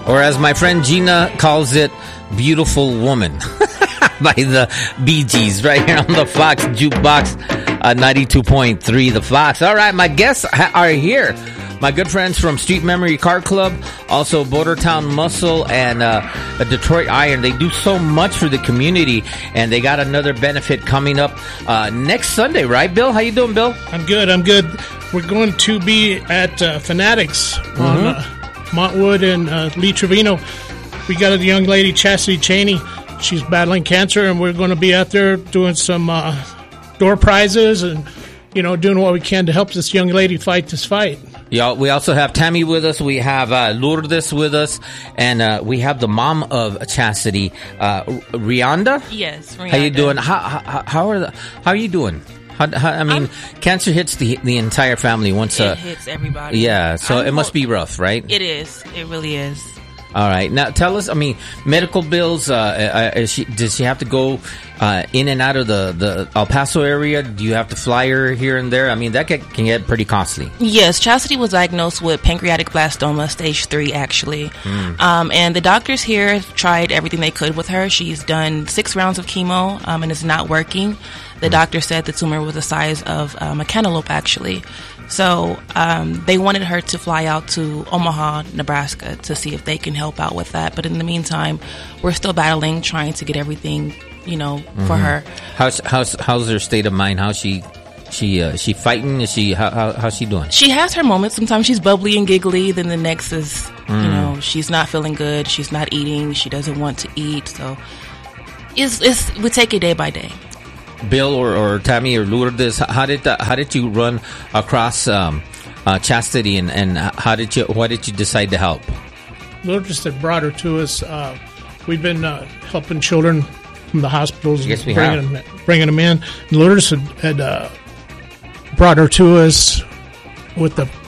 or as my friend Gina calls it, Beautiful Woman by the Bee Gees right here on the Fox Jukebox 92.3 The Fox. All right, my guests are here. My good friends from Street Memory Car Club, also Bordertown Muscle and Detroit Iron. They do so much for the community, and they got another benefit coming up next Sunday, right, Bill? How you doing, Bill? I'm good. We're going to be at Fanatics on Montwood and Lee Trevino. We got a young lady, Chastity Cheney. She's battling cancer, and we're going to be out there doing some door prizes and, doing what we can to help this young lady fight this fight. Yeah, we also have Tammy with us. We have Lourdes with us, and we have the mom of Chastity, Rianda. Yes, Rianda. How you doing? How are you doing? Cancer hits the entire family once. It hits everybody. Yeah, so it must be rough, right? It is. It really is. All right. Now, tell us, medical bills, does she have to go in and out of the El Paso area? Do you have to fly her here and there? That can get pretty costly. Yes, Chastity was diagnosed with pancreatic blastoma, stage 3, actually. And the doctors here tried everything they could with her. She's done 6 rounds of chemo, and it's not working. The doctor said the tumor was the size of a cantaloupe, actually. So they wanted her to fly out to Omaha, Nebraska to see if they can help out with that. But in the meantime, we're still battling, trying to get everything, for her. How's her state of mind? How's she fighting? Is she how's she doing? She has her moments. Sometimes she's bubbly and giggly. Then the next is, she's not feeling good. She's not eating. She doesn't want to eat. So we take it day by day. Bill or Tammy or Lourdes, how did you run across Chastity and why did you decide to help? Lourdes had brought her to us. We've been helping children from the hospitals, yes, we bringing them in. Lourdes had brought her to us with the